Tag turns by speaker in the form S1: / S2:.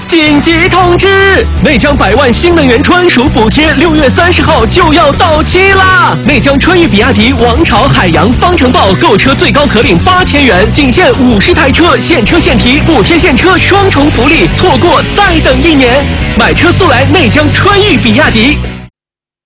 S1: 紧急通知！内江100万新能源专属补贴6月30号就要到期啦！内江春域比亚迪王朝、海洋、方程豹购车最高可领8000元，仅限50台车，现车现提，补贴现车双重福利，错过再等1年。买车速来内江春域比亚迪。